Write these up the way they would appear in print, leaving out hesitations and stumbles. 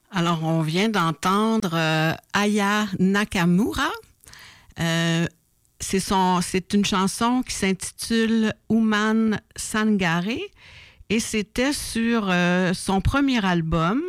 Alors, on vient d'entendre Aya Nakamura. C'est une chanson qui s'intitule Woman Sangare et c'était sur son premier album.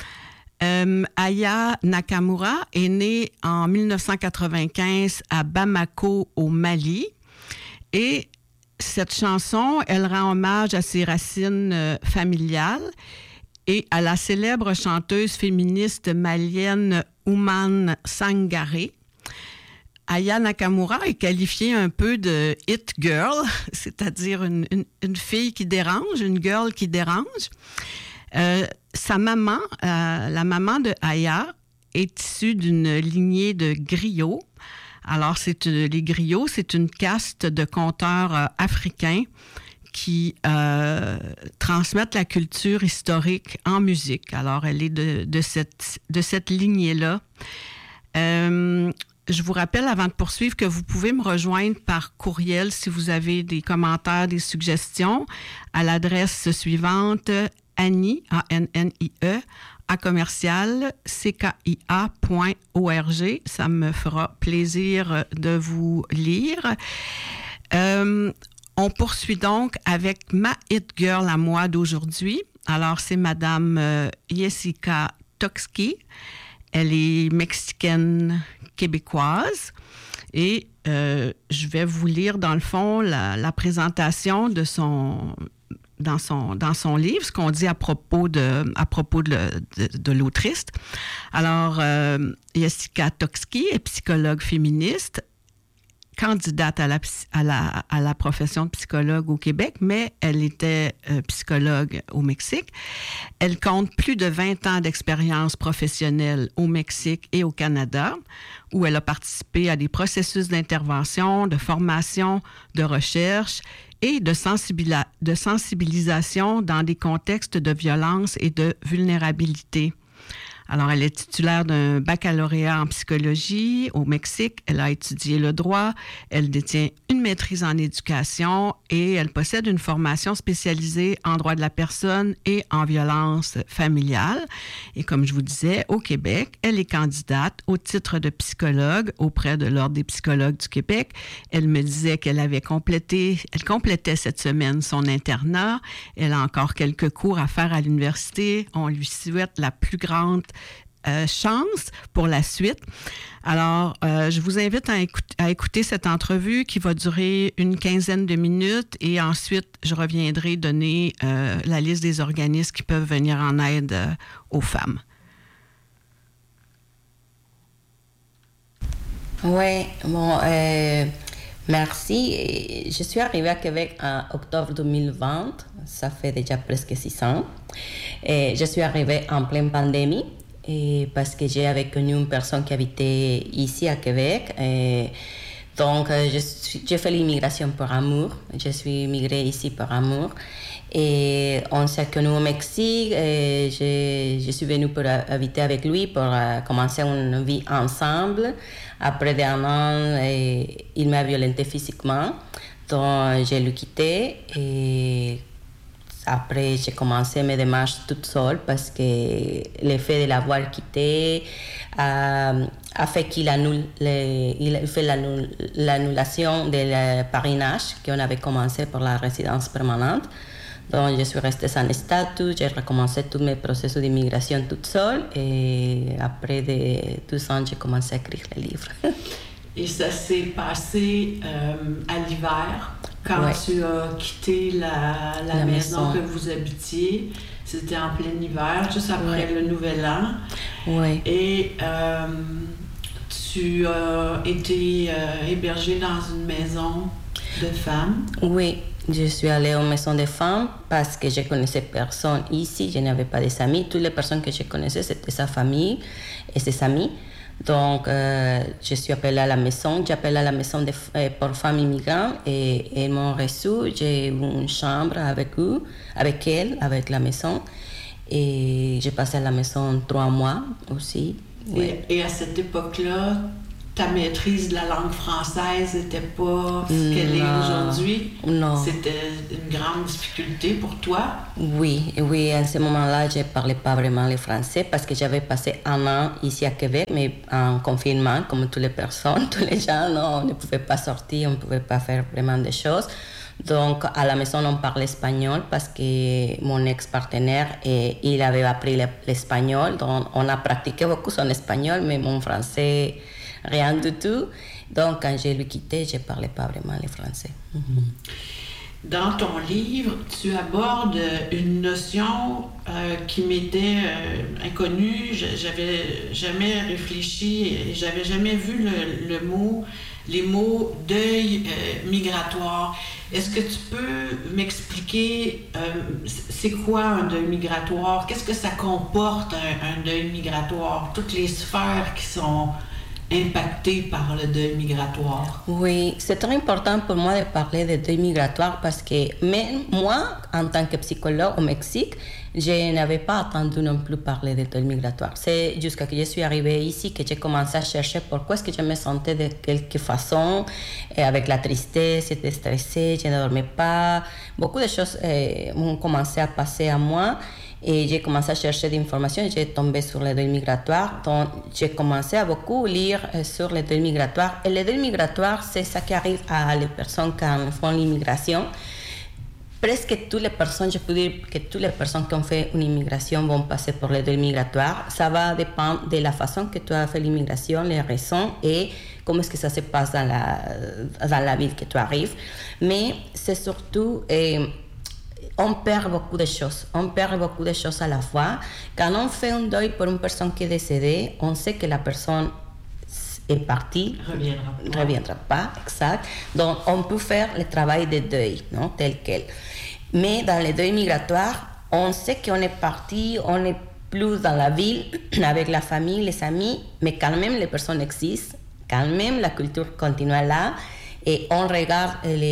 Aya Nakamura est née en 1995 à Bamako, au Mali. Et cette chanson, elle rend hommage à ses racines familiales et à la célèbre chanteuse féministe malienne Woman Sangare. Aya Nakamura est qualifiée un peu de hit girl, c'est-à-dire une fille qui dérange, une girl qui dérange. Sa maman, la maman de Aya, est issue d'une lignée de griots. Alors, les griots, c'est une caste de conteurs africains qui transmettent la culture historique en musique. Alors, elle est de cette lignée-là. Je vous rappelle, avant de poursuivre, que vous pouvez me rejoindre par courriel si vous avez des commentaires, des suggestions, à l'adresse suivante, Annie, A-N-N-I-E, @ckia.org. Ça me fera plaisir de vous lire. On poursuit donc avec ma hit girl à moi d'aujourd'hui. Alors, c'est Madame Jessica Toksky. Elle est mexicaine québécoise et je vais vous lire dans le fond la présentation de dans son livre, ce qu'on dit à propos de l'autrice. Alors, Jessica Toksky est psychologue féministe, candidate à la profession de psychologue au Québec, mais elle était psychologue au Mexique. Elle compte plus de 20 ans d'expérience professionnelle au Mexique et au Canada, où elle a participé à des processus d'intervention, de formation, de recherche et de sensibilisation dans des contextes de violence et de vulnérabilité. Alors, elle est titulaire d'un baccalauréat en psychologie au Mexique. Elle a étudié le droit. Elle détient une maîtrise en éducation et elle possède une formation spécialisée en droit de la personne et en violence familiale. Et comme je vous disais, au Québec, elle est candidate au titre de psychologue auprès de l'Ordre des psychologues du Québec. Elle me disait qu'elle complétait cette semaine son internat. Elle a encore quelques cours à faire à l'université. On lui souhaite la plus grande chance pour la suite. Alors, je vous invite à écouter cette entrevue qui va durer une quinzaine de minutes et ensuite, je reviendrai donner la liste des organismes qui peuvent venir en aide aux femmes. Oui, bon, merci. Je suis arrivée à Québec en octobre 2020. Ça fait déjà presque 6 ans. Et je suis arrivée en pleine pandémie. Et parce que j'avais connu une personne qui habitait ici à Québec. Et donc, j'ai fait l'immigration par amour. Je suis immigrée ici par amour. Et on s'est connus au Mexique. Et je suis venue pour habiter avec lui, pour commencer une vie ensemble. Après un an, il m'a violenté physiquement. Donc, j'ai le quitté. Et après, j'ai commencé mes démarches toute seule parce que le fait de l'avoir quitté a fait qu'il fait l'annulation de parrainage qu'on avait commencé pour la résidence permanente. Donc, je suis restée sans statut, j'ai recommencé tous mes processus d'immigration toute seule et après 2 ans, j'ai commencé à écrire le livre. Et ça s'est passé à l'hiver, quand tu as quitté la maison que vous habitiez. C'était en plein hiver, juste après le Nouvel An. Oui. Et tu as été hébergée dans une maison de femmes. Oui, je suis allée aux maisons de femmes parce que je connaissais personne ici. Je n'avais pas des amis. Toutes les personnes que je connaissais, c'était sa famille et ses amis. Donc, je suis appelée à la maison. J'appelle à la maison pour femmes immigrantes et ils m'ont reçu. J'ai eu une chambre avec eux, avec la maison. Et j'ai passé à la maison 3 mois aussi. Ouais. Et à cette époque-là, ta maîtrise de la langue française n'était pas ce qu'elle est aujourd'hui? Non. C'était une grande difficulté pour toi? Oui, en ce moment-là, je ne parlais pas vraiment le français parce que j'avais passé un an ici à Québec, mais en confinement, comme toutes les personnes, tous les gens, non, on ne pouvait pas sortir, on ne pouvait pas faire vraiment des choses. Donc, à la maison, on parlait espagnol parce que mon ex-partenaire, il avait appris l'espagnol. Donc, on a pratiqué beaucoup son espagnol, mais mon français, rien du tout. Donc, quand je lui quittais, je ne parlais pas vraiment le français. Dans ton livre, tu abordes une notion qui m'était inconnue. J'avais jamais réfléchi et j'avais jamais vu les mots deuil migratoire. Est-ce que tu peux m'expliquer c'est quoi un deuil migratoire? Qu'est-ce que ça comporte un deuil migratoire? Toutes les sphères qui sont impactées par le deuil migratoire. Oui, c'est très important pour moi de parler de deuil migratoire parce que même moi, en tant que psychologue au Mexique, je n'avais pas entendu non plus parler de deuil migratoire. C'est jusqu'à que je suis arrivée ici que j'ai commencé à chercher pourquoi est-ce que je me sentais de quelque façon, avec la tristesse, j'étais stressée, je ne dormais pas. Beaucoup de choses ont commencé à passer à moi. Et j'ai commencé à chercher des informations et j'ai tombé sur le deuil migratoire. Donc, j'ai commencé à beaucoup lire sur le deuil migratoire. Et le deuil migratoire, c'est ça qui arrive à les personnes quand font l'immigration. Presque toutes les personnes, je peux dire que toutes les personnes qui ont fait une immigration vont passer par le deuil migratoire. Ça va dépendre de la façon que tu as fait l'immigration, les raisons et comment est-ce que ça se passe dans la ville que tu arrives. Mais c'est surtout... on perd beaucoup de choses. On perd beaucoup de choses à la fois. Quand on fait un deuil pour une personne qui est décédée, on sait que la personne est partie. Reviendra pas, exact. Donc, on peut faire le travail de deuil, non, tel quel. Mais dans le deuil migratoire, on sait qu'on est parti, on n'est plus dans la ville avec la famille, les amis, mais quand même les personnes existent, quand même la culture continue là. Et on regarde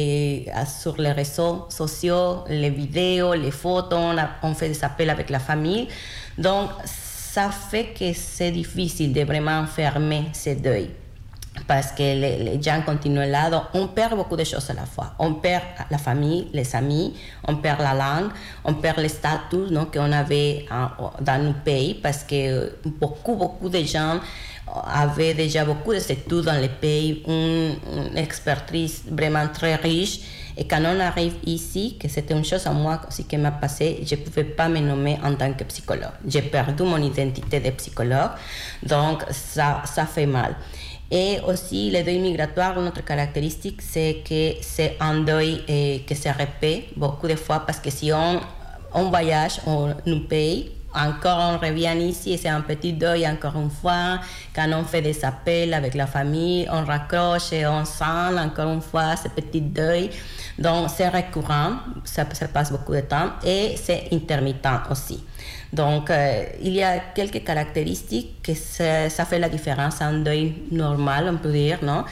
sur les réseaux sociaux, les vidéos, les photos, on fait des appels avec la famille. Donc, ça fait que c'est difficile de vraiment fermer ce deuil. Parce que les gens continuent là. Donc, on perd beaucoup de choses à la fois. On perd la famille, les amis, on perd la langue, on perd le statut qu'on avait dans nos pays. Parce que beaucoup de gens avaient déjà beaucoup d'études dans les pays, une expertise vraiment très riche. Et quand on arrive ici, que c'était une chose à moi aussi qui m'a passé, je ne pouvais pas me nommer en tant que psychologue. J'ai perdu mon identité de psychologue, donc ça fait mal. Et aussi, le deuil migratoire, notre caractéristique, c'est que c'est un deuil qui se répète beaucoup de fois parce que si on voyage, on nous paye. Encore, on revient ici et c'est un petit deuil encore une fois. Quand on fait des appels avec la famille, on raccroche et on sent encore une fois ce petit deuil. Donc, c'est récurrent, ça passe beaucoup de temps et c'est intermittent aussi. Donc, il y a quelques caractéristiques que ça fait la différence en deuil normal, on peut dire, non?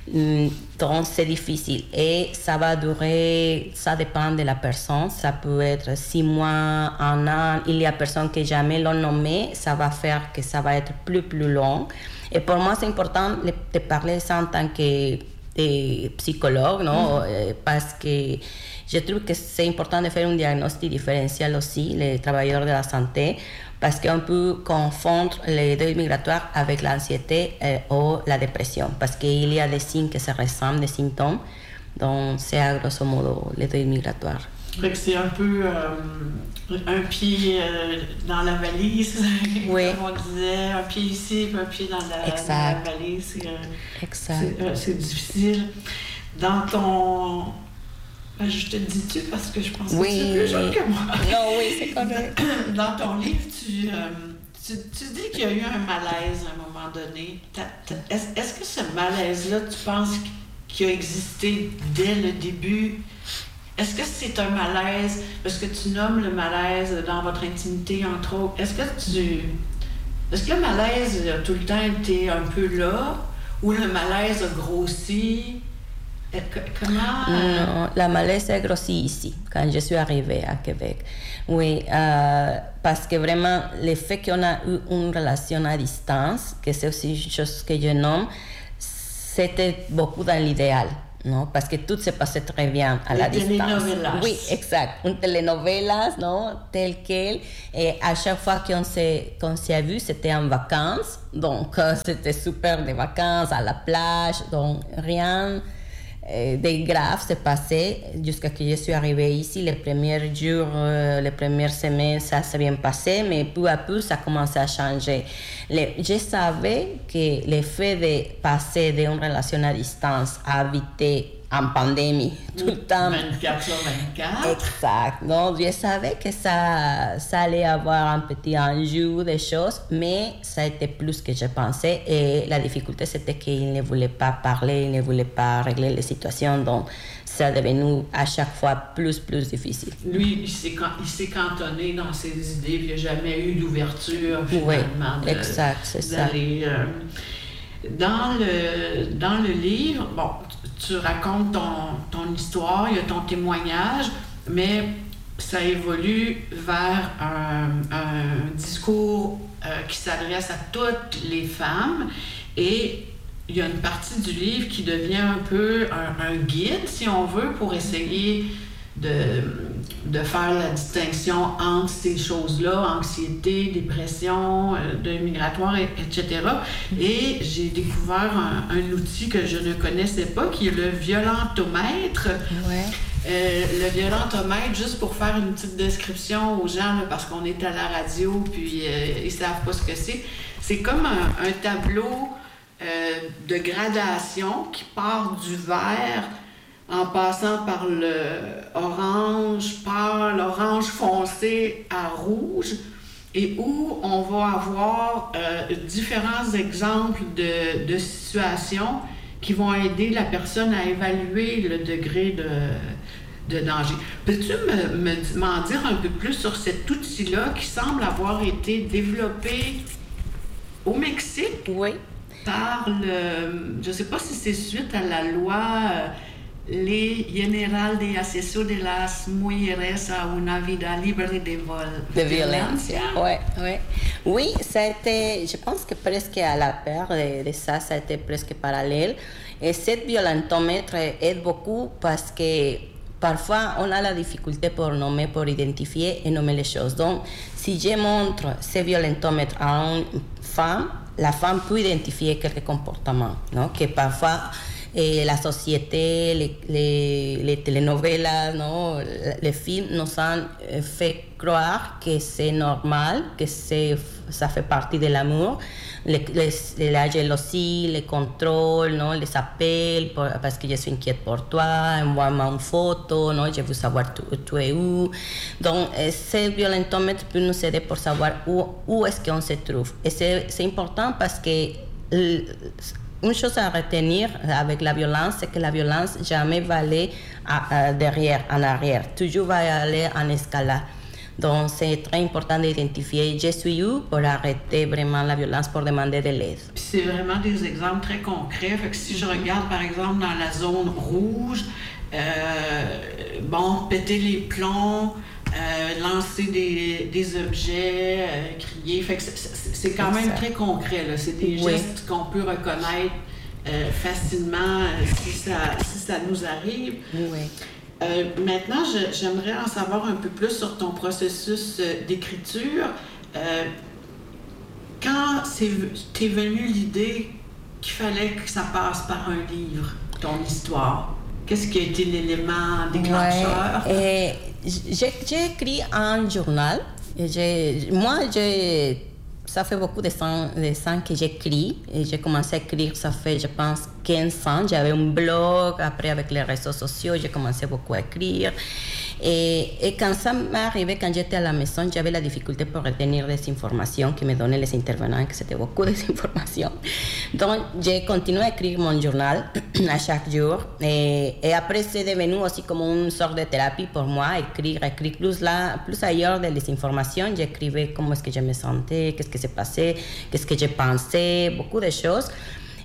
Donc, c'est difficile. Et ça va durer, ça dépend de la personne. Ça peut être 6 mois, 1 an. Il y a personnes qui jamais l'ont nommé. Ça va faire que ça va être plus long. Et pour moi, c'est important de parler ça en tant que psychologue, non? Parce que je trouve que c'est important de faire un diagnostic différentiel aussi, les travailleurs de la santé, parce qu'on peut confondre le deuil migratoire avec l'anxiété ou la dépression, parce qu'il y a des signes qui se ressemblent, des symptômes. Donc, c'est à grosso modo le deuil migratoire. C'est un peu un pied dans la valise, oui. Comme on disait, un pied ici, un pied dans la valise. C'est difficile. Dans ton... je te dis-tu parce que je pense que tu es plus jeune que moi. Non, oui, c'est correct. Dans ton livre, tu dis qu'il y a eu un malaise à un moment donné. Est-ce que ce malaise-là, tu penses qu'il a existé dès le début? Est-ce que c'est un malaise, parce que tu nommes le malaise dans votre intimité, entre autres, est-ce que le malaise a tout le temps été un peu là, ou le malaise a grossi? Comment? Non, le malaise a grossi ici, quand je suis arrivée à Québec. Oui, parce que vraiment, le fait qu'on a eu une relation à distance, que c'est aussi une chose que je nomme, c'était beaucoup dans l'idéal. Non, parce que tout se passait très bien à la distance. Oui, exact. Une telenovelas, non, tel quel. Et à chaque fois qu'on s'est vu, c'était en vacances. Donc, c'était super des vacances à la plage. Donc, rien de grave s'est passé jusqu'à ce que je suis arrivée ici. Les premiers jours, les premières semaines, ça s'est bien passé, mais peu à peu, ça commençait à changer. Je savais que le fait de passer d'une relation à distance à habiter en pandémie tout le temps. 24 sur 24. Exact. Donc, je savais que ça allait avoir un petit enjeu des choses, mais ça a été plus que je pensais. Et la difficulté, c'était qu'il ne voulait pas parler, il ne voulait pas régler les situations. Donc, ça est devenu à chaque fois plus difficile. Lui, il s'est cantonné dans ses idées, il n'y a jamais eu d'ouverture, finalement. Oui, exact, c'est ça. Dans le livre, bon, tu racontes ton histoire, il y a ton témoignage, mais ça évolue vers un discours qui s'adresse à toutes les femmes, et il y a une partie du livre qui devient un peu un guide, si on veut, pour essayer de faire la distinction entre ces choses-là, anxiété, dépression, deuil migratoire, etc. Et j'ai découvert un outil que je ne connaissais pas, qui est le violentomètre. Ouais. Le violentomètre, juste pour faire une petite description aux gens, là, parce qu'on est à la radio, puis ils ne savent pas ce que c'est comme un tableau de gradation qui part du vert en passant par le orange pâle, orange foncé à rouge, et où on va avoir différents exemples de situations qui vont aider la personne à évaluer le degré de danger. Peux-tu m'en dire un peu plus sur cet outil-là qui semble avoir été développé au Mexique? Oui. Par je ne sais pas si c'est suite à la loi Ley General de Acceso de las Mujeres a una Vida Libre de Violencia. Oui, ça a été, je pense que presque à la paire de ça, ça a été presque parallèle. Et cette violentomètre aide beaucoup parce que parfois on a la difficulté pour nommer, pour identifier et nommer les choses. Donc, si je montre ce violentomètre à une femme, la femme peut identifier quelques comportements, non? Que parfois la société, les telenovelas, non? Les films nous ont fait croire que c'est normal, que ça fait partie de l'amour. La jalousie, les contrôles, non? Les appels parce que je suis inquiète pour toi, envoie-moi une photo, non? Je veux savoir tu es où. Donc, ce violentomètre peut nous aider pour savoir où est-ce qu'on se trouve. Et c'est important parce que une chose à retenir avec la violence, c'est que la violence jamais va aller derrière, en arrière. Toujours va aller en escalade. Donc, c'est très important d'identifier je suis où pour arrêter vraiment la violence, pour demander de l'aide. Puis c'est vraiment des exemples très concrets. Fait que si je regarde, par exemple, dans la zone rouge, péter les plombs, lancer des objets, crier. Fait que c'est quand même très concret, là. C'est des gestes qu'on peut reconnaître facilement si ça nous arrive. Oui. Maintenant, j'aimerais en savoir un peu plus sur ton processus d'écriture. Quand t'es venue l'idée qu'il fallait que ça passe par un livre, ton histoire, qu'est-ce qui a été l'élément déclencheur? J'ai écrit un journal. Ça fait beaucoup de temps que j'écris. Et j'ai commencé à écrire, ça fait, je pense, 15 ans. J'avais un blog. Après, avec les réseaux sociaux, j'ai commencé beaucoup à écrire. Et quand ça m'est arrivé, quand j'étais à la maison, j'avais la difficulté pour retenir des informations que me donnaient les intervenants, que c'était beaucoup d'informations. Donc, j'ai continué à écrire mon journal à chaque jour. Et après, c'est devenu aussi comme une sorte de thérapie pour moi, écrire plus ailleurs de les informations. J'écrivais comment est-ce que je me sentais, qu'est-ce qui s'est passé, qu'est-ce que j'ai pensé, beaucoup de choses.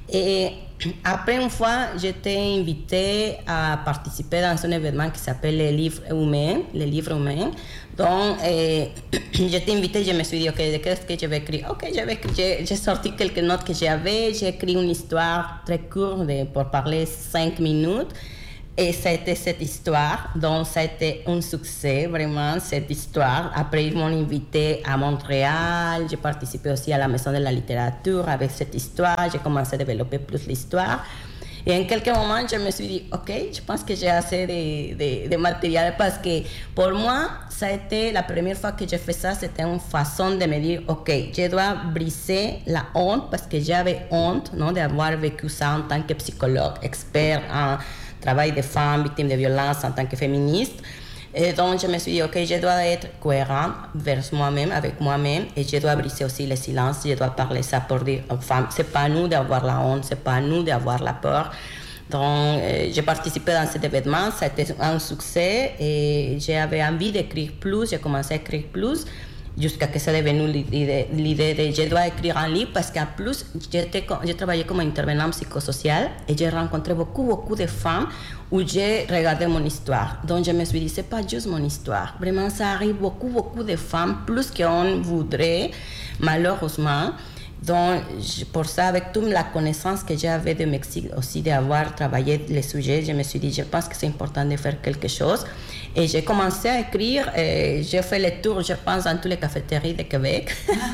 Et après, une fois, j'étais invitée à participer dans un événement qui s'appelle les livres humains. Donc, j'étais invitée, je me suis dit, OK, qu'est-ce que je vais écrire? OK, j'ai sorti quelques notes que j'avais, j'ai écrit une histoire très courte pour parler 5 minutes. Et ça a été cette histoire, donc ça a été un succès, vraiment, cette histoire. Après, ils m'ont invité à Montréal, j'ai participé aussi à la Maison de la Littérature avec cette histoire, j'ai commencé à développer plus l'histoire. Et en quelques moments, je me suis dit, OK, je pense que j'ai assez de matériel parce que pour moi, ça a été la première fois que j'ai fait ça, c'était une façon de me dire, OK, je dois briser la honte parce que j'avais honte, non, d'avoir vécu ça en tant que psychologue, expert en travail de femmes victimes de violences en tant que féministe. Et donc, je me suis dit, OK, je dois être cohérente vers moi-même, avec moi-même, et je dois briser aussi le silence, je dois parler ça pour dire aux femmes, c'est pas à nous d'avoir la honte, c'est pas à nous d'avoir la peur. Donc, j'ai participé dans cet événement, ça a été un succès, et j'avais envie d'écrire plus, j'ai commencé à écrire plus, jusqu'à que ça devenu l'idée de je dois écrire un livre parce qu'en plus, j'ai travaillé comme intervenante psychosociale et j'ai rencontré beaucoup de femmes où j'ai regardé mon histoire. Donc je me suis dit, c'est pas juste mon histoire. Vraiment, ça arrive beaucoup de femmes, plus qu'on voudrait, malheureusement. Donc, pour ça, avec toute la connaissance que j'avais de Mexique aussi, d'avoir travaillé les sujets, je me suis dit, je pense que c'est important de faire quelque chose. Et j'ai commencé à écrire, et j'ai fait le tour, je pense, dans toutes les cafétéries de Québec.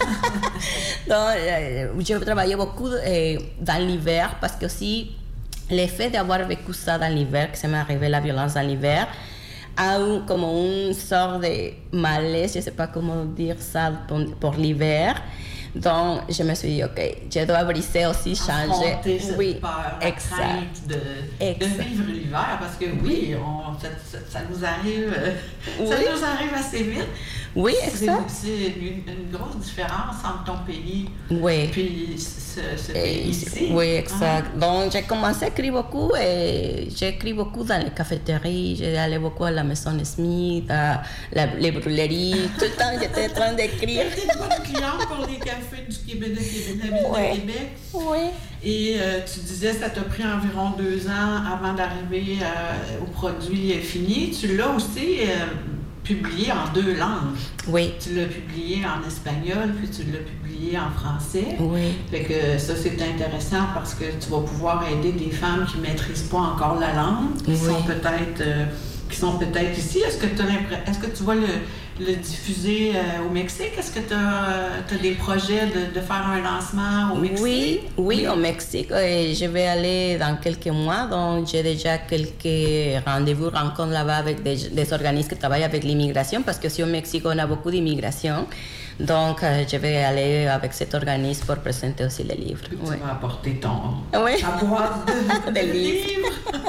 Donc, j'ai travaillé beaucoup dans l'hiver, parce que aussi, l'effet d'avoir vécu ça dans l'hiver, que ça m'est arrivé la violence dans l'hiver, a eu comme une sorte de malaise, je ne sais pas comment dire ça pour l'hiver. Donc, je me suis dit, OK, je dois briser aussi, changer. Cette peur, exact. Crainte de vivre l'hiver, parce que oui, ça nous arrive, ça nous arrive assez vite. Oui, exact. C'est une grosse différence entre ton pays puis ce pays ici. Oui, exact. Ah. Donc, j'ai commencé à écrire beaucoup et j'ai écrit beaucoup dans les cafétéries. J'ai allé beaucoup à la Maison Smith, les brûleries. Tout le temps, j'étais en train d'écrire. Tu étais une bonne cliente pour les cafés du Québec, de la ville de Québec. Oui. Et tu disais que ça t'a pris environ 2 ans avant d'arriver au produit fini. Tu l'as aussi publié en 2 langues. Oui. Tu l'as publié en espagnol, puis tu l'as publié en français. Oui. Fait que ça, c'est intéressant parce que tu vas pouvoir aider des femmes qui ne maîtrisent pas encore la langue, qui sont peut-être ici. Est-ce que tu vas le diffuser au Mexique? Est-ce que tu as des projets de faire un lancement au Mexique? Oui, au Mexique. Je vais aller dans quelques mois. Donc, j'ai déjà quelques rendez-vous, rencontres là-bas avec des organismes qui travaillent avec l'immigration, parce que si au Mexique, on a beaucoup d'immigration. Donc, je vais aller avec cet organisme pour présenter aussi les livres. Tu vas apporter ta boîte de livres.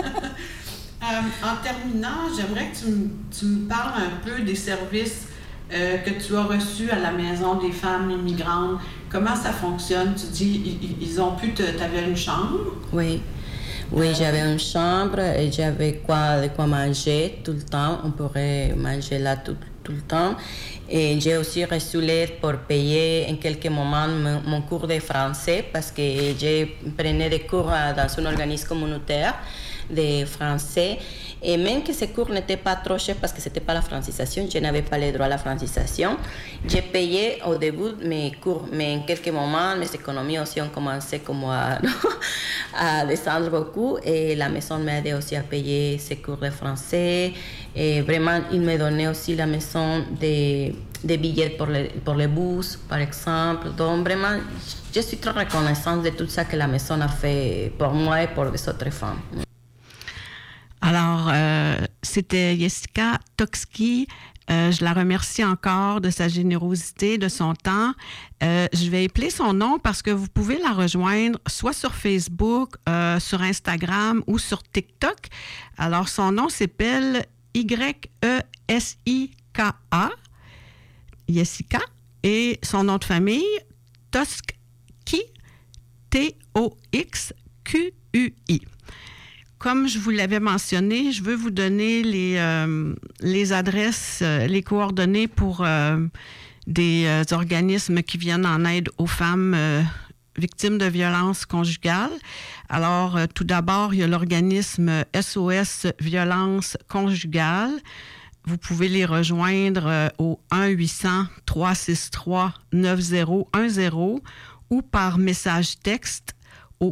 En terminant, j'aimerais que tu me parles un peu des services que tu as reçus à la Maison des femmes immigrantes. Comment ça fonctionne? Tu dis, ils ont pu t'avais une chambre? Oui, j'avais une chambre et j'avais de quoi manger tout le temps. On pourrait manger là tout le temps. Et j'ai aussi reçu l'aide pour payer en quelques moments mon cours de français parce que je prenais des cours dans un organisme communautaire de français. Et même que ces cours n'étaient pas trop chers parce que ce n'était pas la francisation, je n'avais pas le droit à la francisation. J'ai payé au début mes cours, mais en quelques moments, mes économies aussi ont commencé comme à descendre beaucoup. Et la maison m'a aidé aussi à payer ces cours de français. Et vraiment, il me donnait aussi la maison des billets pour les bus, par exemple. Donc, vraiment, je suis très reconnaissante de tout ça que la maison a fait pour moi et pour les autres femmes. Alors, c'était Jessica Toksky. Je la remercie encore de sa générosité, de son temps. Je vais épeler son nom parce que vous pouvez la rejoindre soit sur Facebook, sur Instagram ou sur TikTok. Alors, son nom s'appelle Yesika, Jessica, et son nom de famille, Toksky, Toxqui. Comme je vous l'avais mentionné, je veux vous donner les adresses, les coordonnées pour des organismes qui viennent en aide aux femmes victimes de violences conjugales. Alors, tout d'abord, il y a l'organisme SOS Violence Conjugale. Vous pouvez les rejoindre au 1-800-363-9010 ou par message texte au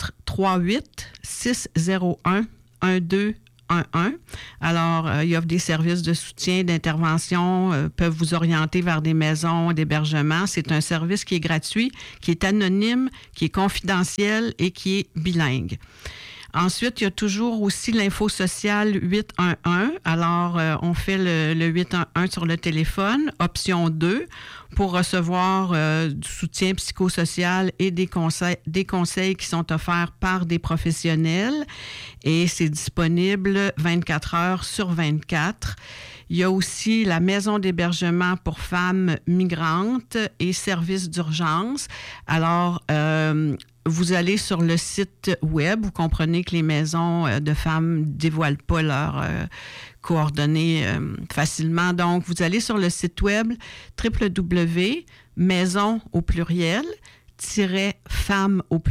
438-601-1211. Alors, ils offrent des services de soutien, d'intervention, peuvent vous orienter vers des maisons d'hébergement. C'est un service qui est gratuit, qui est anonyme, qui est confidentiel et qui est bilingue. Ensuite, il y a toujours aussi l'info sociale 811. Alors, on fait le 811 sur le téléphone, option 2, pour recevoir du soutien psychosocial et des conseils qui sont offerts par des professionnels. Et c'est disponible 24 heures sur 24. Il y a aussi la maison d'hébergement pour femmes migrantes et services d'urgence. Alors, vous allez sur le site web, vous comprenez que les maisons de femmes ne dévoilent pas leurs coordonnées facilement. Donc, vous allez sur le site web www.maison au pluriel -femmes au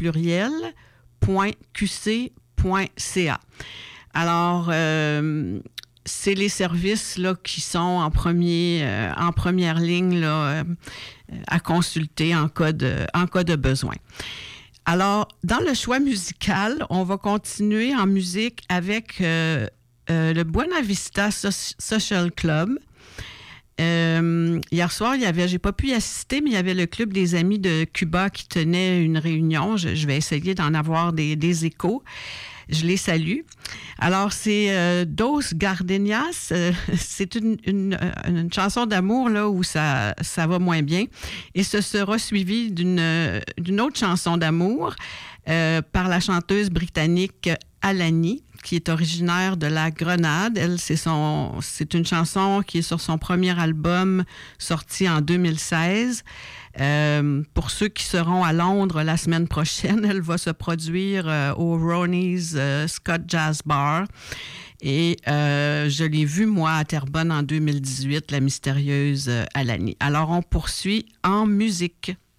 pluriel.qc.ca. Alors, c'est les services là, qui sont en première ligne là, à consulter en cas de besoin. Alors, dans le choix musical, on va continuer en musique avec le Buena Vista Social Club. Hier soir, j'ai pas pu y assister, mais il y avait le Club des Amis de Cuba qui tenait une réunion. Je vais essayer d'en avoir des échos. Je les salue. Alors, c'est Dos Gardenias. C'est une chanson d'amour là où ça va moins bien. Et ce sera suivi d'une autre chanson d'amour par la chanteuse britannique Alani, qui est originaire de la Grenade. Elle, c'est une chanson qui est sur son premier album sorti en 2016. Pour ceux qui seront à Londres la semaine prochaine, elle va se produire au Ronnie's Scott Jazz Bar. Et je l'ai vue, moi, à Terrebonne en 2018, la mystérieuse Alani. Alors, on poursuit en musique.